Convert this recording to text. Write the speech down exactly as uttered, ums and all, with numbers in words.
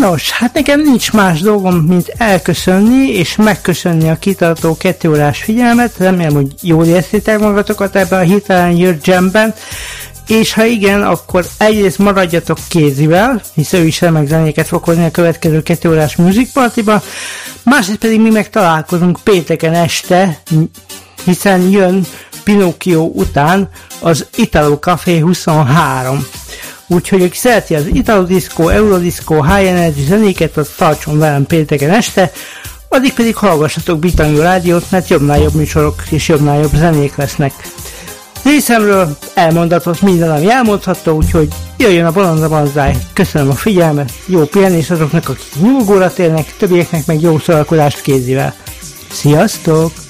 Nos, hát nekem nincs más dolgom, mint elköszönni, és megköszönni a kitartó kettő órás figyelmet. Remélem, hogy jól érzitek magatokat ebben a hirtelen jött jamben. És ha igen, akkor egyrészt maradjatok Kézivel, hisz ő is remek zenéket fog hozni a következő kettő órás Music Partyba. Másrészt pedig mi meg találkozunk pénteken este, hiszen jön Pinocchio után az Italo Café huszonhárom. Úgyhogy aki szereti az Italo Disco, Eurodisco, High Energy zenéket, az tartson velem pénteken este, addig pedig hallgassatok Bitangó Rádiót, mert jobbnál jobb műsorok és jobbnál jobb zenék lesznek. Részemről elmondatott minden, ami elmondható, úgyhogy jöjjön a Balanza Banzáj. Köszönöm a figyelmet, jó pihenés azoknak, akik nyugodóra térnek, többieknek meg jó szórakozást Kézivel. Sziasztok!